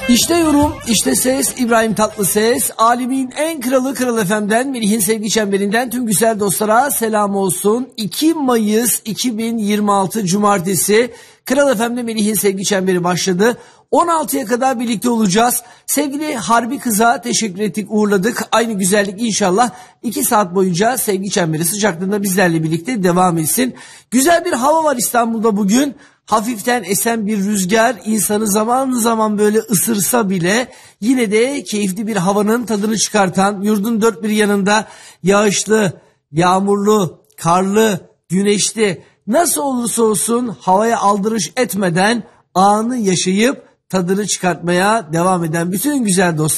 İşte yorum, işte ses, İbrahim Tatlıses. Alemin en kralı Kral FM'den, Melih'in sevgi çemberinden tüm güzel dostlara selam olsun. 2 Mayıs 2026 Cumartesi Kral FM'de Melih'in sevgi çemberi başladı. 16'ya kadar birlikte olacağız. Sevgili Harbi Kız'a teşekkür ettik, uğurladık. Aynı güzellik inşallah 2 saat boyunca sevgi çemberi sıcaklığında bizlerle birlikte devam etsin. Güzel bir hava var İstanbul'da bugün. Hafiften esen bir rüzgar insanı zaman zaman böyle ısırsa bile yine de keyifli bir havanın tadını çıkartan, yurdun dört bir yanında yağışlı, yağmurlu, karlı, güneşli, nasıl olursa olsun havaya aldırış etmeden anı yaşayıp tadını çıkartmaya devam eden bütün güzel dostlar.